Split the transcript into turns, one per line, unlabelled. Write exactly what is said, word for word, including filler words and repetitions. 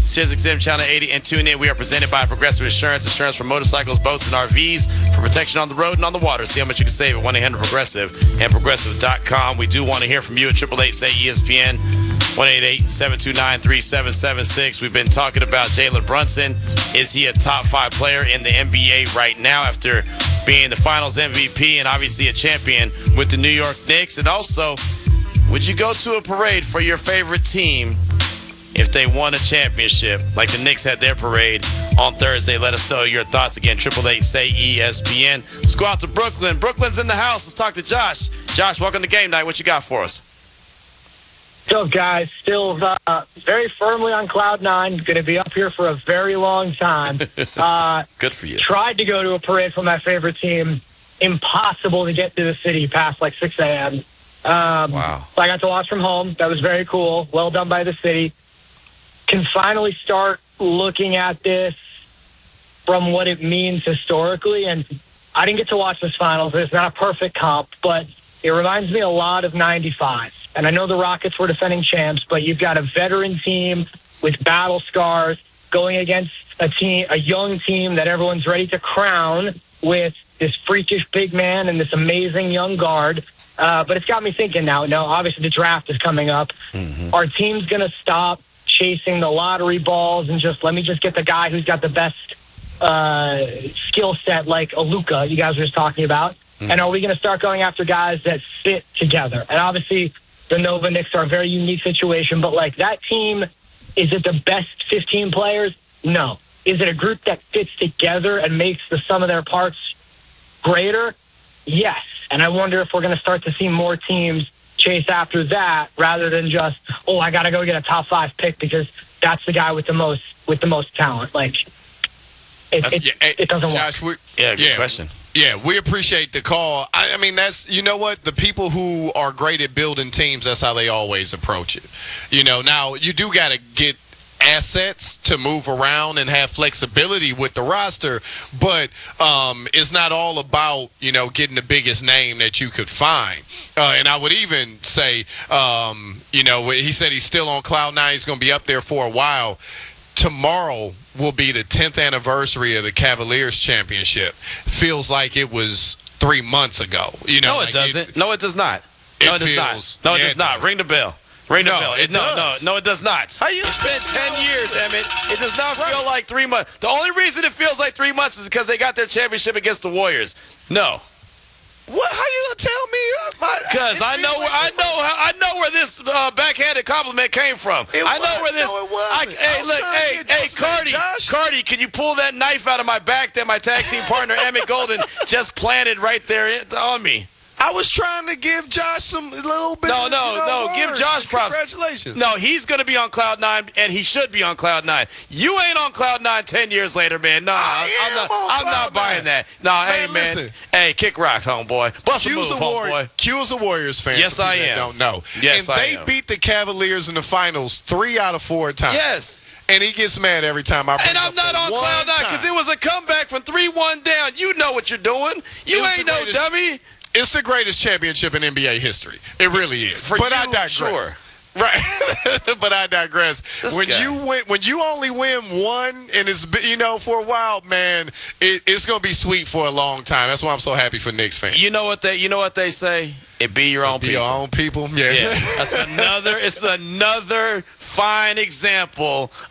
SiriusXM Channel eighty, and tune in. We are presented by Progressive Insurance. Insurance for motorcycles, boats, and R Vs for protection on the road and on the water. See how much you can save at one eight hundred progressive and progressive dot com. We do want to hear from you at eight eight eight, say E S P N, one eight eight, seven two nine, three seven seven six. We've been talking about Jalen Brunson. Is he a top five player in the N B A right now after being the Finals M V P and obviously a champion with the New York Knicks? And also, would you go to a parade for your favorite team if they won a championship, like the Knicks had their parade on Thursday? Let us know your thoughts. Again, eight eight eight, say E S P N. Let's go out to Brooklyn. Brooklyn's in the house. Let's talk to Josh. Josh, welcome to Game Night. What you got for us?
What's up, guys? Still uh, very firmly on cloud nine. Going to be up here for a very long time. Uh,
Good for you.
Tried to go to a parade for my favorite team. Impossible to get to the city past like six a.m. Um,
Wow.
So I got to watch from home. That was very cool. Well done by the city. Can finally start looking at this from what it means historically. And I didn't get to watch this finals. It's not a perfect comp, but it reminds me a lot of ninety-five. And I know the Rockets were defending champs, but you've got a veteran team with battle scars going against a team, a young team that everyone's ready to crown with this freakish big man and this amazing young guard. Uh, but it's got me thinking now. Now, obviously, the draft is coming up. Mm-hmm. Our team's going to stop chasing the lottery balls and just let me just get the guy who's got the best uh, skill set, like Aluka, you guys were just talking about. Mm-hmm. And are we going to start going after guys that fit together? And obviously, the Nova Knicks are a very unique situation, but like that team, is it the best fifteen players? No. Is it a group that fits together and makes the sum of their parts greater? Yes. And I wonder if we're going to start to see more teams chase after that rather than just, oh, I got to go get a top five pick because that's the guy with the most with the most talent. Like, it, it,
yeah,
it doesn't
Josh,
work.
We,
Yeah, good
yeah.
question.
Yeah, we appreciate the call. I, I mean, that's, you know what? The people who are great at building teams, that's how they always approach it. You know, now you do got to get assets to move around and have flexibility with the roster, but um, it's not all about, you know, getting the biggest name that you could find. Uh, and I would even say, um, you know, he said he's still on cloud nine. He's going to be up there for a while. Tomorrow will be the tenth anniversary of the Cavaliers championship. Feels like it was three months ago. You know,
No, it
like
doesn't.
It,
no, it does not. No, it,
it
does
feels-
not. No, it
yeah,
does
it
not.
does.
Ring the bell. Ring the
No,
bell.
it
no,
does.
no, no, it does not.
How you-
It's been ten years, Emmett. It does not feel like three months. The only reason it feels like three months is because they got their championship against the Warriors. No.
What? How you gonna tell me?
Because I know, where, I know, how- I know where this uh, backhanded compliment came from.
It
I know
was-
where this.
no, it wasn't.
I, hey,
I was
look,
trying to
hey,
get
hey,
just that,
Cardi,
Josh.
Cardi, can you pull that knife out of my back that my tag team partner Emmett Golden just planted right there in- on me?
I was trying to give Josh some little bit.
No,
of,
no,
you know,
no. Give
words.
Josh props.
Congratulations.
No, he's going to be on cloud nine, and he should be on cloud nine. You ain't on cloud nine ten years later, man. No,
I
I'm
am
not.
on
I'm
cloud
not buying
nine.
that. No,
Man,
hey, man.
listen.
Hey, kick rocks, homeboy. Bust a move,
Q's a, Warrior,
homeboy.
Q is a Warriors fan.
Yes,
for people
I
that
am.
Don't know.
Yes,
and
I
they
am.
beat the Cavaliers in the finals three out of four times.
Yes.
And he gets mad every time I bring
And
up
I'm not
the
on
one
cloud nine because
time.
it was a comeback from three one down. You know what you're doing. You
It was
ain't
the
no
greatest-
dummy.
It's the greatest championship in N B A history. It really is.
For
but
you,
I digress.
sure.
Right, but I digress.
This
when
guy.
you win, when you only win one, and it's been- you know for a while, man, it, it's gonna be sweet for a long time. That's why I'm so happy for Knicks fans.
You know what they. You know what they say. It be your own
Be
people.
your own people. Yeah.
Yeah, that's another. It's another fine example